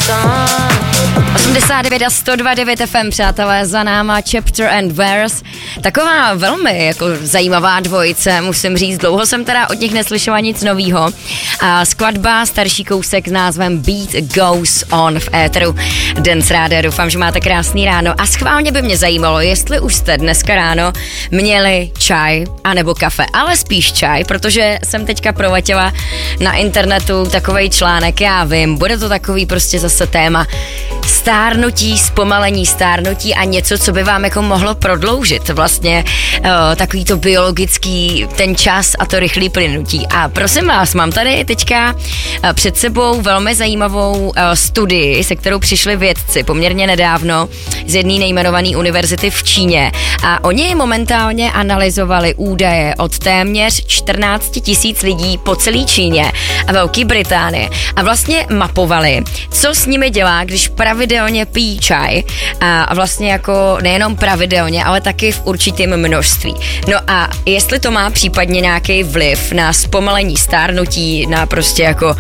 89 a 102.9 FM, přátelé, za náma Chapter and Verse. Taková velmi jako zajímavá dvojice, musím říct, dlouho jsem teda od nich neslyšela nic novýho. A skladba, starší kousek s názvem Beat Goes On v éteru Dance Radio. Doufám, že máte krásný ráno a schválně by mě zajímalo, jestli už jste dneska ráno měli čaj anebo kafe, ale spíš čaj, protože jsem teďka proletěla na internetu takovej článek, já vím, bude to takový prostě zase téma stárnutí, zpomalení stárnutí a něco, co by vám jako mohlo prodloužit vlastně takový to biologický ten čas a to rychlý plynutí. A prosím vás, mám tady teďka před sebou velmi zajímavou studii, se kterou přišli vědci poměrně nedávno z jedné nejmenované univerzity v Číně a oni momentálně analyzovali údaje od téměř 14 000 lidí po celé Číně a Velké Británii a vlastně mapovali, co s nimi dělá, když pravidelně pijí čaj a vlastně jako nejenom pravidelně, ale taky v určitém množství. No a jestli to má případně nějaký vliv na zpomalení stárnutí, na prostě jako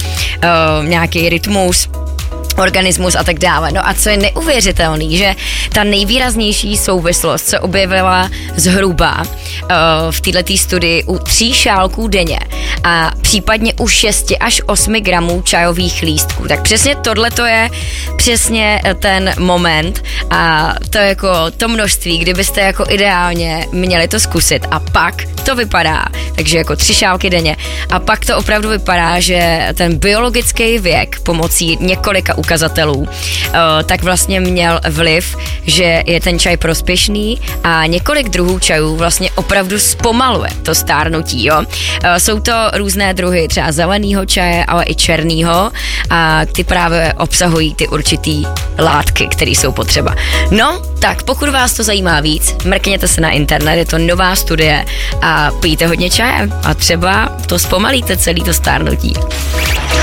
nějaký rytmus, organismus a tak dále. No a co je neuvěřitelný, že ta nejvýraznější souvislost se objevila zhruba v této studii u 3 šálků denně a případně u 6 až 8 gramů čajových lístků. Tak přesně tohle to je přesně ten moment a to je jako to množství, kdybyste jako ideálně měli to zkusit a pak to vypadá, takže jako 3 šálky denně a pak to opravdu vypadá, že ten biologický věk pomocí několika ukazatelů tak vlastně měl vliv, že je ten čaj prospěšný a několik druhů čajů vlastně opravdu zpomaluje to stárnutí, jo. Jsou to různé druhy třeba zelenýho čaje, ale i černýho a ty právě obsahují ty určitý látky, které jsou potřeba. No, tak pokud vás to zajímá víc, mrkněte se na internet, je to nová studie a pijte hodně čaje a třeba to zpomalíte celý to stárnutí.